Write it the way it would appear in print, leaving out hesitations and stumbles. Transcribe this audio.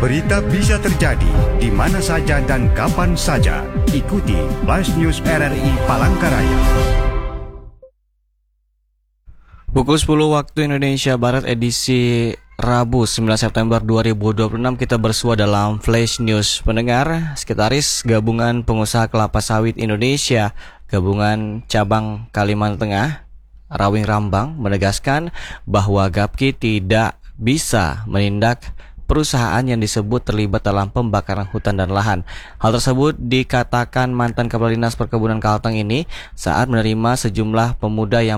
Berita bisa terjadi di mana saja dan kapan saja. Ikuti Flash News RRI Palangkaraya. Pukul 10 waktu Indonesia Barat edisi Rabu 9 September 2026 kita bersua dalam Flash News. Pendengar, Sekretaris Gabungan Pengusaha Kelapa Sawit Indonesia Gabungan Cabang Kalimantan Tengah Rawing Rambang menegaskan bahwa Gapki tidak bisa menindak perusahaan yang disebut terlibat dalam pembakaran hutan dan lahan. Hal tersebut dikatakan mantan Kepala Dinas Perkebunan Kalteng ini saat menerima sejumlah pemuda yang